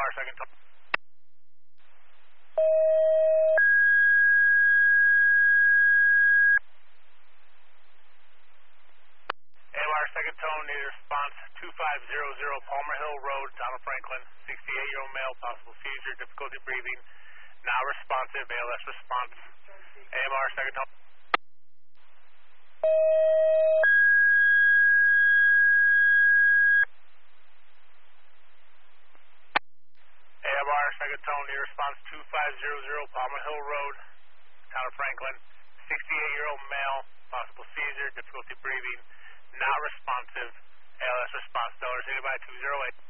AMR second tone. AMR second tone, need response 2500 Palmer Hill Road, Donald Franklin, 68-year-old male, possible seizure, difficulty breathing, not responsive, ALS response. AMR second tone. AMR second tone, need response 2500 Palmer Hill Road, Town of Franklin, 68-year-old male, possible seizure, difficulty breathing, not responsive, ALS response. Dollars 8 by 208.